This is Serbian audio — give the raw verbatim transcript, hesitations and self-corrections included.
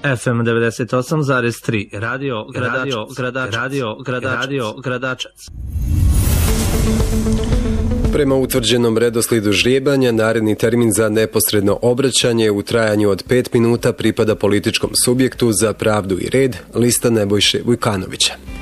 F M devedeset osam zarez tri Radio Gradačac, Radio Gradačac, Radio Gradačac, Radio Gradačac. Prema utvrđenom redoslijedu žrijebanja, naredni termin za neposredno obraćanje u trajanju od pet minuta pripada političkom subjektu Za pravdu i red, lista Nebojše Vujkanovića.